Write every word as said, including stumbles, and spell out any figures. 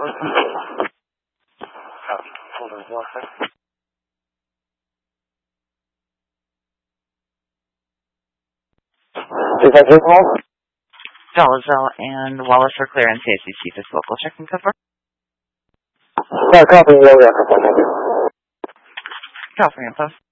Wallace. Oh, hold on one second. Is that your call? Dolezal and Wallace for clearance. A C C Chief is local. Check and cover. Uh, copy, California Post. California Post.